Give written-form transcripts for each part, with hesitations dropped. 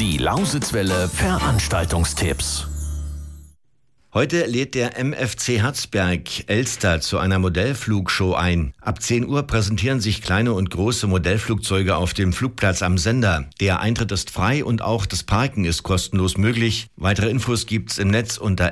Die Lausitzwelle Veranstaltungstipps. Heute lädt der MFC Herzberg Elster zu einer Modellflugshow ein. Ab 10 Uhr präsentieren sich kleine und große Modellflugzeuge auf dem Flugplatz am Sender. Der Eintritt ist frei und auch das Parken ist kostenlos möglich. Weitere Infos gibt's im Netz unter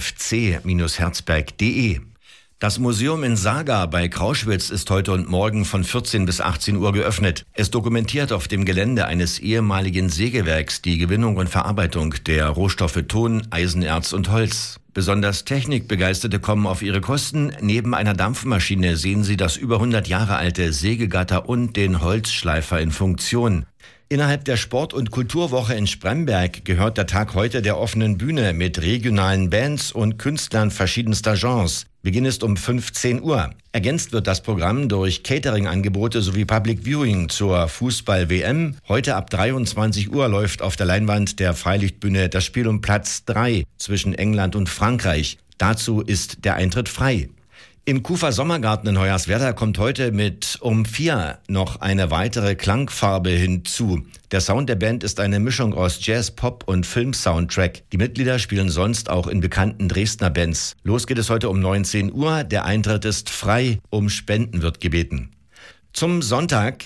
mfc-herzberg.de. Das Museum in Saga bei Krauschwitz ist heute und morgen von 14 bis 18 Uhr geöffnet. Es dokumentiert auf dem Gelände eines ehemaligen Sägewerks die Gewinnung und Verarbeitung der Rohstoffe Ton, Eisenerz und Holz. Besonders Technikbegeisterte kommen auf ihre Kosten. Neben einer Dampfmaschine sehen sie das über 100 Jahre alte Sägegatter und den Holzschleifer in Funktion. Innerhalb der Sport- und Kulturwoche in Spremberg gehört der Tag heute der offenen Bühne mit regionalen Bands und Künstlern verschiedenster Genres. Beginn ist um 15 Uhr. Ergänzt wird das Programm durch Catering-Angebote sowie Public Viewing zur Fußball-WM. Heute ab 23 Uhr läuft auf der Leinwand der Freilichtbühne das Spiel um Platz 3 zwischen England und Frankreich. Dazu ist der Eintritt frei. Im Kufer Sommergarten in Hoyerswerda kommt heute mit um 4 noch eine weitere Klangfarbe hinzu. Der Sound der Band ist eine Mischung aus Jazz, Pop und Film-Soundtrack. Die Mitglieder spielen sonst auch in bekannten Dresdner Bands. Los geht es heute um 19 Uhr. Der Eintritt ist frei. Um Spenden wird gebeten. Zum Sonntag.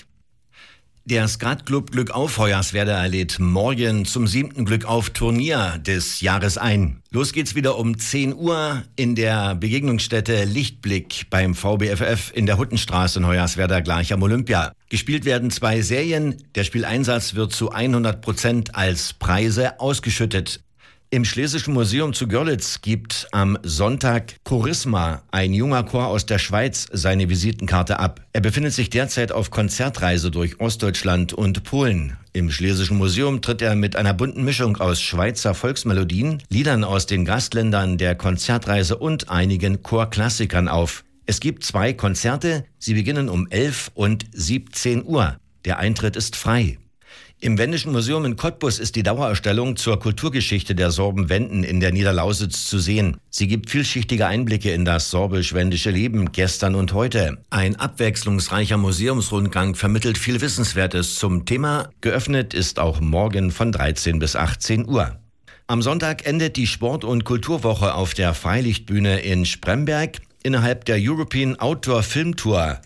Der Skatclub Glück auf Hoyerswerda lädt morgen zum 7. Glück auf Turnier des Jahres ein. Los geht's wieder um 10 Uhr in der Begegnungsstätte Lichtblick beim VBFF in der Huttenstraße in Hoyerswerda gleich am Olympia. Gespielt werden 2 Serien. Der Spieleinsatz wird zu 100% als Preise ausgeschüttet. Im Schlesischen Museum zu Görlitz gibt am Sonntag Chorisma, ein junger Chor aus der Schweiz, seine Visitenkarte ab. Er befindet sich derzeit auf Konzertreise durch Ostdeutschland und Polen. Im Schlesischen Museum tritt er mit einer bunten Mischung aus Schweizer Volksmelodien, Liedern aus den Gastländern der Konzertreise und einigen Chorklassikern auf. Es gibt 2 Konzerte, sie beginnen um 11 und 17 Uhr. Der Eintritt ist frei. Im Wendischen Museum in Cottbus ist die Dauerausstellung zur Kulturgeschichte der Sorbenwenden in der Niederlausitz zu sehen. Sie gibt vielschichtige Einblicke in das sorbisch-wendische Leben gestern und heute. Ein abwechslungsreicher Museumsrundgang vermittelt viel Wissenswertes zum Thema. Geöffnet ist auch morgen von 13 bis 18 Uhr. Am Sonntag endet die Sport- und Kulturwoche auf der Freilichtbühne in Spremberg. Innerhalb der European Outdoor Film Tour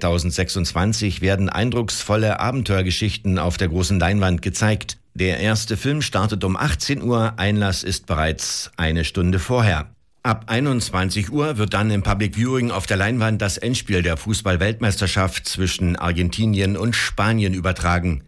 2026 werden eindrucksvolle Abenteuergeschichten auf der großen Leinwand gezeigt. Der erste Film startet um 18 Uhr, Einlass ist bereits eine Stunde vorher. Ab 21 Uhr wird dann im Public Viewing auf der Leinwand das Endspiel der Fußball-Weltmeisterschaft zwischen Argentinien und Spanien übertragen.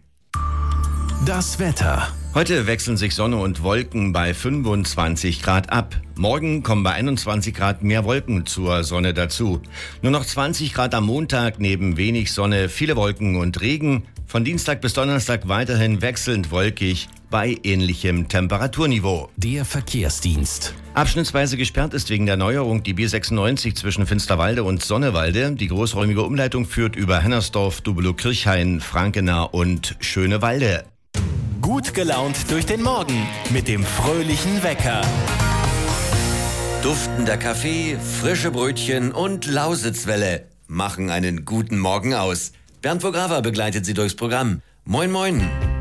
Das Wetter. Heute wechseln sich Sonne und Wolken bei 25 Grad ab. Morgen kommen bei 21 Grad mehr Wolken zur Sonne dazu. Nur noch 20 Grad am Montag, neben wenig Sonne, viele Wolken und Regen. Von Dienstag bis Donnerstag weiterhin wechselnd wolkig bei ähnlichem Temperaturniveau. Der Verkehrsdienst. Abschnittsweise gesperrt ist wegen der Neuerung die B96 zwischen Finsterwalde und Sonnewalde. Die großräumige Umleitung führt über Hennersdorf, Dubelo-Kirchhain, Frankenau und Schönewalde. Gut gelaunt durch den Morgen mit dem fröhlichen Wecker. Duftender Kaffee, frische Brötchen und Lausitzwelle machen einen guten Morgen aus. Bernd Vograva begleitet Sie durchs Programm. Moin moin.